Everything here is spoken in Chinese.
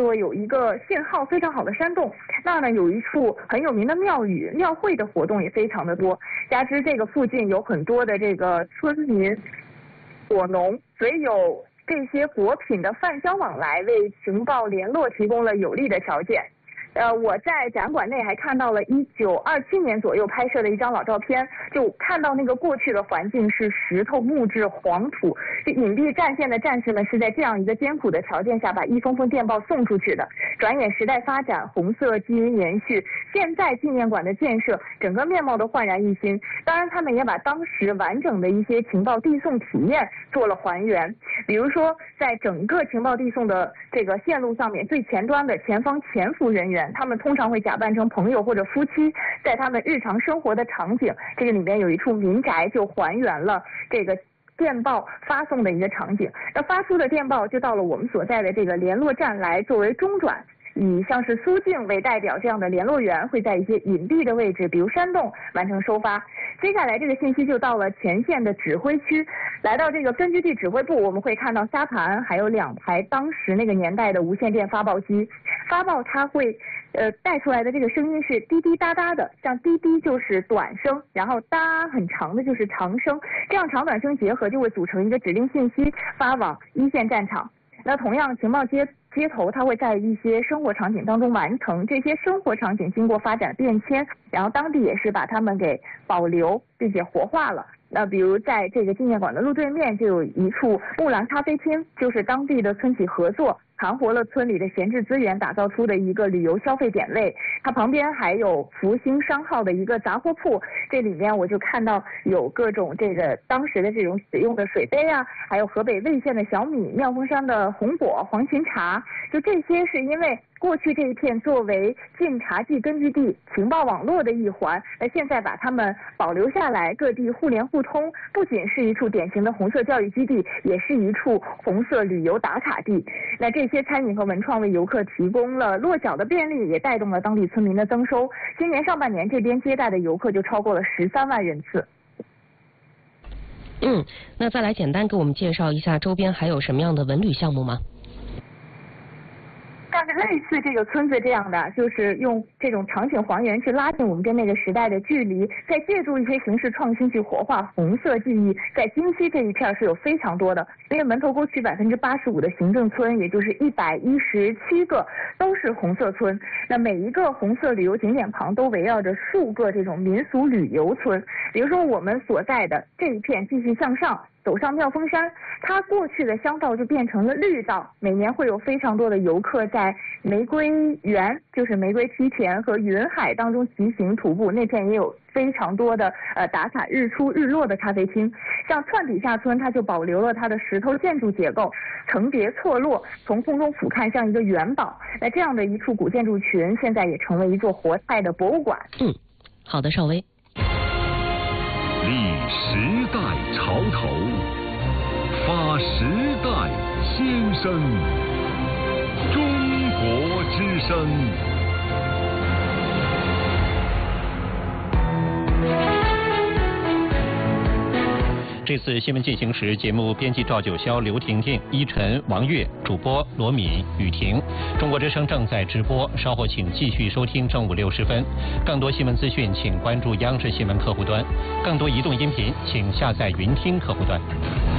说有一个信号非常好的山洞，那呢有一处很有名的庙宇，庙会的活动也非常的多，加之这个附近有很多的这个村民、果农，所以有这些果品的贩销往来，为情报联络提供了有利的条件。我在展馆内还看到了1927年左右拍摄的一张老照片，就看到那个过去的环境是石头、木质、黄土，这隐蔽战线的战士们是在这样一个艰苦的条件下把一封封电报送出去的。转眼时代发展，红色基因延续，现在纪念馆的建设，整个面貌都焕然一新。当然，他们也把当时完整的一些情报递送体验做了还原，比如说在整个情报递送的这个线路上面，最前端的前方潜伏人员，他们通常会假扮成朋友或者夫妻，在他们日常生活的场景，这个里面有一处民宅就还原了这个电报发送的一个场景。那发出的电报就到了我们所在的这个联络站来作为中转，以像是苏静为代表这样的联络员会在一些隐蔽的位置，比如山洞完成收发。接下来这个信息就到了前线的指挥区，来到这个根据地指挥部，我们会看到沙盘还有2台当时那个年代的无线电发报机，发报它会带出来的这个声音是滴滴答答的，像滴滴就是短声，然后哒很长的就是长声，这样长短声结合就会组成一个指令信息发往一线战场。那同样情报接头它会在一些生活场景当中完成，这些生活场景经过发展变迁，然后当地也是把它们给保留并且活化了。那比如在这个纪念馆的路对面就有一处木兰咖啡厅，就是当地的村企合作盘活了村里的闲置资源打造出的一个旅游消费点位，它旁边还有福星商号的一个杂货铺，这里面我就看到有各种这个当时的这种使用的水杯啊，还有河北魏县的小米、妙峰山的红果、黄芩茶，就这些是因为过去这一片作为晋察冀根据地情报网络的一环，那现在把它们保留下来，各地互联互通，不仅是一处典型的红色教育基地，也是一处红色旅游打卡地。那这些餐饮和文创为游客提供了落脚的便利，也带动了当地村民的增收。今年上半年这边接待的游客就超过了13万人次。 那再来简单给我们介绍一下周边还有什么样的文旅项目吗？ 像是类似这个村子这样的，就是用这种场景还原去拉近我们跟那个时代的距离，再借助一些形式创新去活化红色记忆。在京西这一片是有非常多的，因为门头沟区85%的行政村，也就是117个都是红色村。那每一个红色旅游景点旁都围绕着数个这种民俗旅游村。比如说我们所在的这一片继续向上，走上妙峰山，它过去的乡道就变成了绿道，每年会有非常多的游客在玫瑰园，就是玫瑰梯田和云海当中骑行徒步，那片也有非常多的打卡日出日落的咖啡厅。像串底下村，它就保留了它的石头建筑结构，层叠错落，从空中俯瞰像一个元宝。那这样的一处古建筑群，现在也成为一座活态的博物馆。 好的，邵薇。 立时代潮头，发时代先声，中国之声。 这次新闻进行时节目编辑赵九霄、刘婷婷、依晨、王悦，主播罗敏、雨婷。中国之声正在直播，稍后请继续收听正午6时分。更多新闻资讯，请关注央视新闻客户端；更多移动音频，请下载云听客户端。